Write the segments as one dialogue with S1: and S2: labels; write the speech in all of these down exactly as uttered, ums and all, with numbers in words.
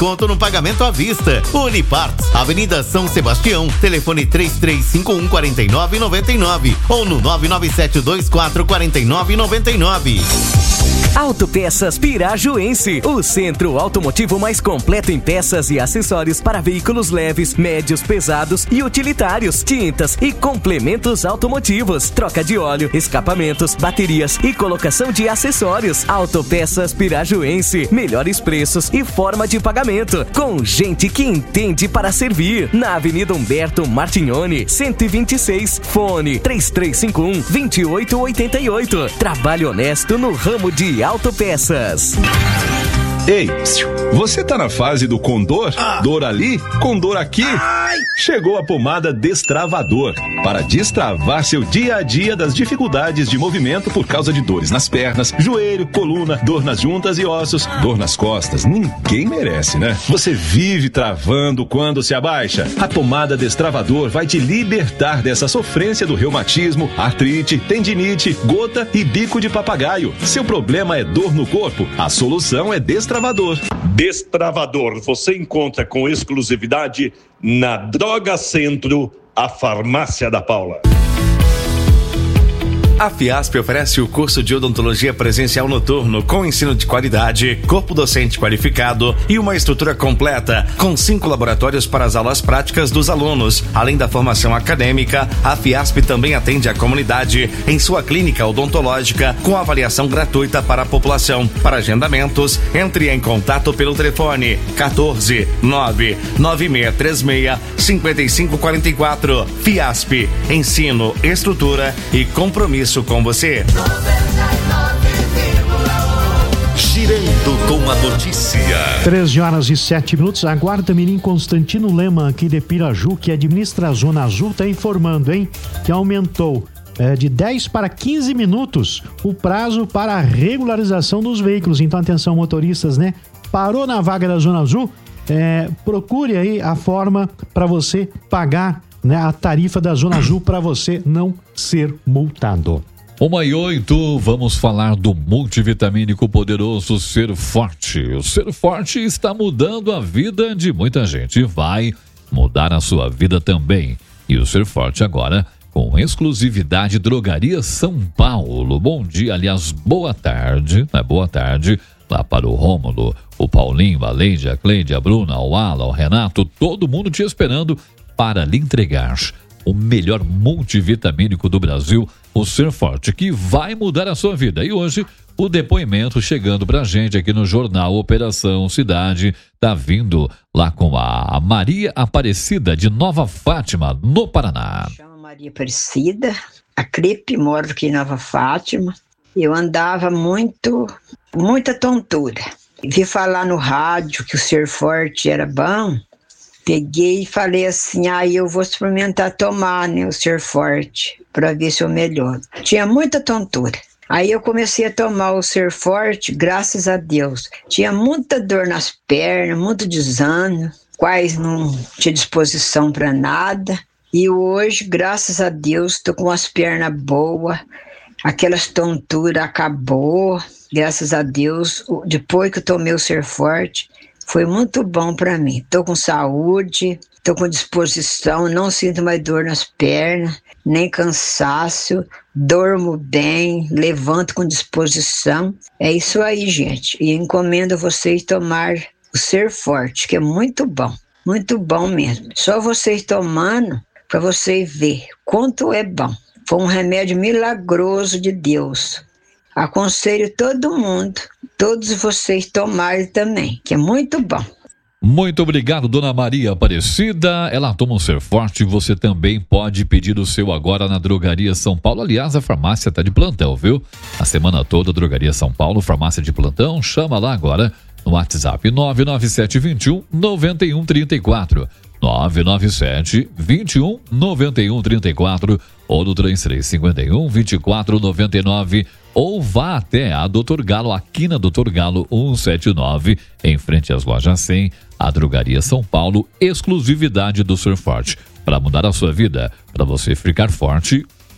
S1: desconto no pagamento à vista. Uniparts, Avenida São Sebastião, telefone três três cinco um, quatro nove nove nove ou no nove nove sete dois quatro, quatro nove nove nove.
S2: Autopeças Pirajuense, o centro automotivo mais completo em peças e acessórios para veículos leves, médios, pesados e utilitários, tintas e complementos automotivos, troca de óleo, escapamentos, baterias e colocação de acessórios. Autopeças Pirajuense, melhores preços e forma de pagamento, com gente que entende para servir. Na Avenida Humberto Martignoni, cento e vinte e seis, fone três três cinco um, dois oito oito oito. Trabalho honesto no ramo de autopeças.
S3: Ei, você tá na fase do condor? Ah. Dor ali, condor aqui? Ai. Chegou a pomada Destravador para destravar seu dia a dia das dificuldades de movimento por causa de dores nas pernas, joelho, coluna, dor nas juntas e ossos, dor nas costas. Ninguém merece, né? Você vive travando quando se abaixa. A pomada Destravador vai te libertar dessa sofrência do reumatismo, artrite, tendinite, gota e bico de papagaio. Seu problema é dor no corpo? A solução é Destravador. Destravador.
S4: Destravador você encontra com exclusividade na Droga Centro, a farmácia da Paula.
S1: A Fiasp oferece o curso de odontologia presencial noturno com ensino de qualidade, corpo docente qualificado e uma estrutura completa, com cinco laboratórios para as aulas práticas dos alunos. Além da formação acadêmica, a Fiasp também atende a comunidade em sua clínica odontológica com avaliação gratuita para a população. Para agendamentos, entre em contato pelo telefone quatorze, nove nove seis três seis, cinco cinco quatro quatro. Fiasp, ensino, estrutura e compromisso com você.
S5: Girando com a notícia.
S6: treze horas e sete minutos. A Guarda Mirim Constantino Lema, aqui de Piraju, que administra a Zona Azul, está informando, hein, que aumentou é, de dez para quinze minutos o prazo para a regularização dos veículos. Então, atenção, motoristas, né? Parou na vaga da Zona Azul, é, procure aí a forma para você pagar, né, a tarifa da Zona Azul para você não ser multado.
S7: Uma e oito, vamos falar do multivitamínico poderoso Ser Forte. O Ser Forte está mudando a vida de muita gente. Vai mudar a sua vida também. E o Ser Forte agora com exclusividade Drogaria São Paulo. Bom dia, aliás, boa tarde, né? Boa tarde lá para o Rômulo, o Paulinho, a Leide, a Cleide, a Bruna, o Ala, o Renato, todo mundo te esperando para lhe entregar o melhor multivitamínico do Brasil, o Ser Forte, que vai mudar a sua vida. E hoje, o depoimento chegando pra gente aqui no Jornal Operação Cidade, tá vindo lá com a Maria Aparecida de Nova Fátima, no Paraná.
S8: Me chamo Maria Aparecida, a Crepe, moro aqui em Nova Fátima. Eu andava muito, muita tontura. Vi falar no rádio que o Ser Forte era bom. Peguei e falei assim, ah, eu vou experimentar tomar, né, o Ser Forte, para ver se eu melhoro. Tinha muita tontura. Aí eu comecei a tomar o Ser Forte, graças a Deus. Tinha muita dor nas pernas, muito desânimo, quase não tinha disposição para nada. E hoje, graças a Deus, estou com as pernas boas, aquelas tonturas acabou, graças a Deus. Depois que eu tomei o Ser Forte, foi muito bom para mim. Estou com saúde, estou com disposição, não sinto mais dor nas pernas, nem cansaço, dormo bem, levanto com disposição. É isso aí, gente. E encomendo a vocês tomar o Ser Forte, que é muito bom, muito bom mesmo. Só vocês tomando para vocês ver quanto é bom. Foi um remédio milagroso de Deus. Aconselho todo mundo, todos vocês tomarem também, que é muito bom.
S7: Muito obrigado, dona Maria Aparecida. Ela toma um Ser Forte. Você também pode pedir o seu agora na Drogaria São Paulo. Aliás, a farmácia está de plantão, viu? A semana toda, Drogaria São Paulo, farmácia de plantão. Chama lá agora no WhatsApp nove nove sete, vinte e um, noventa e um, trinta e quatro. nove nove sete, vinte e um, noventa e um, trinta e quatro ou no três três cinco um, vinte e quatro, noventa e nove, ou vá até a doutor Galo, aqui na doutor Galo cento e setenta e nove, em frente às lojas cem, a Drogaria São Paulo, exclusividade do Ser Forte, para mudar a sua vida, para você ficar forte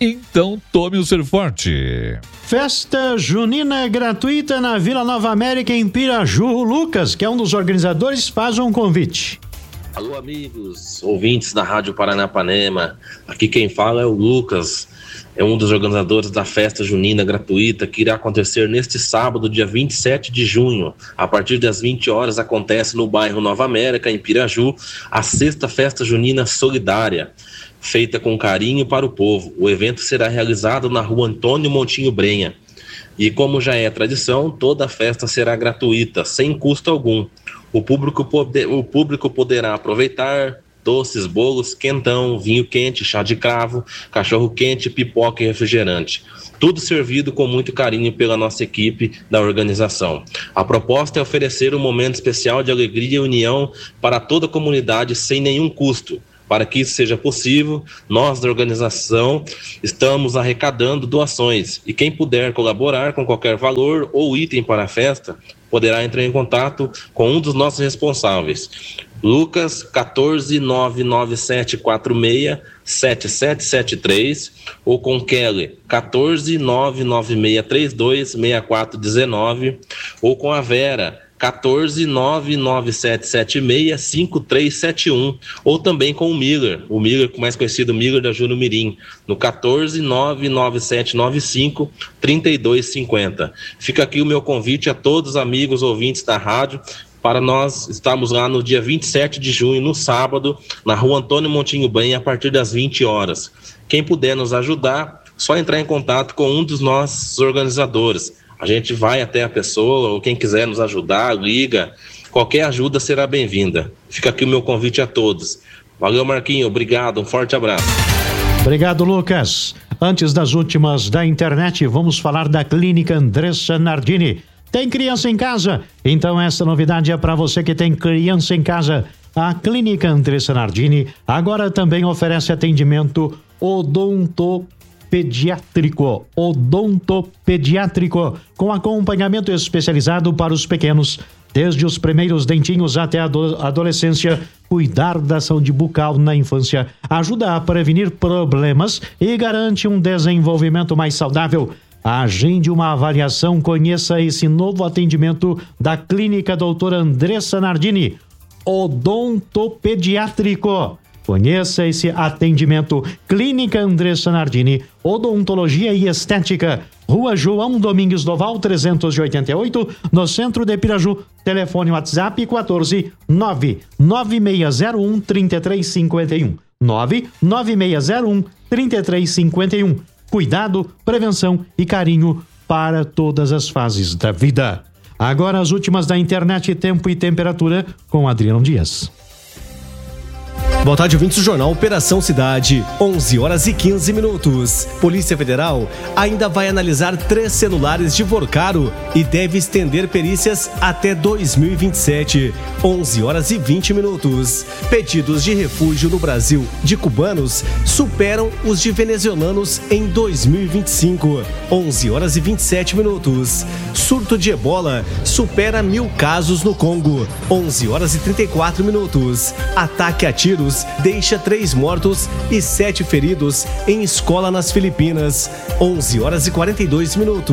S7: Então tome o Ser Forte.
S6: Festa junina gratuita na Vila Nova América, em Piraju. O Lucas, que é um dos organizadores, faz um convite.
S9: Alô, amigos, ouvintes da Rádio Paranapanema. Aqui quem fala é o Lucas, é um dos organizadores da festa junina gratuita que irá acontecer neste sábado, dia vinte e sete de junho. A partir das vinte horas acontece no bairro Nova América, em Piraju, a sexta festa junina solidária, feita com carinho para o povo. O evento será realizado na rua Antônio Montinho Brenha. E como já é tradição, toda a festa será gratuita, sem custo algum. O público, poder, o público poderá aproveitar doces, bolos, quentão, vinho quente, chá de cravo, cachorro quente, pipoca e refrigerante. Tudo servido com muito carinho pela nossa equipe da organização. A proposta é oferecer um momento especial de alegria e união para toda a comunidade sem nenhum custo. Para que isso seja possível, nós da organização estamos arrecadando doações e quem puder colaborar com qualquer valor ou item para a festa, poderá entrar em contato com um dos nossos responsáveis, Lucas, um quatro nove nove sete quatro seis sete sete sete três, ou com Kelly, um quatro nove nove seis três dois seis quatro um nove, ou com a Vera, um quatro nove nove sete sete seis cinco três sete um, ou também com o Miller, o Miller, mais conhecido Miller da Júnior Mirim, no um quatro nove nove sete nove cinco três dois cinco zero. Fica aqui o meu convite a todos os amigos ouvintes da rádio, para nós estarmos lá no dia vinte e sete de junho, no sábado, na rua Antônio Montinho Brenha, a partir das vinte horas. Quem puder nos ajudar, só entrar em contato com um dos nossos organizadores. A gente vai até a pessoa, ou quem quiser nos ajudar, liga. Qualquer ajuda será bem-vinda. Fica aqui o meu convite a todos. Valeu, Marquinho. Obrigado. Um forte abraço.
S6: Obrigado, Lucas. Antes das últimas da internet, vamos falar da Clínica Andressa Nardini. Tem criança em casa? Então essa novidade é para você que tem criança em casa. A Clínica Andressa Nardini agora também oferece atendimento odontopediátrico. Pediátrico, odontopediátrico, com acompanhamento especializado para os pequenos, desde os primeiros dentinhos até a adolescência. Cuidar da saúde bucal na infância ajuda a prevenir problemas e garante um desenvolvimento mais saudável. Agende uma avaliação, conheça esse novo atendimento da Clínica Doutora Andressa Nardini, odontopediátrico. Conheça esse atendimento. Clínica Andressa Nardini, Odontologia e Estética, Rua João Domingues Doval, trezentos e oitenta e oito, no centro de Piraju. Telefone WhatsApp quatro nove nove seis zero um três três cinco um. nove nove seis zero um três três cinco um. Cuidado, prevenção e carinho para todas as fases da vida. Agora as últimas da internet, tempo e temperatura com Adriano Dias.
S10: Boa tarde, ouvintes do Jornal Operação Cidade, onze horas e quinze minutos. Polícia Federal ainda vai analisar três celulares de Vorcaro e deve estender perícias até dois mil e vinte e sete, onze horas e vinte minutos. Pedidos de refúgio no Brasil de cubanos superam os de venezuelanos em dois mil e vinte e cinco, onze horas e vinte e sete minutos. Surto de ebola supera mil casos no Congo, onze horas e trinta e quatro minutos. Ataque a tiros deixa três mortos e sete feridos em escola nas Filipinas, onze horas e quarenta e dois minutos.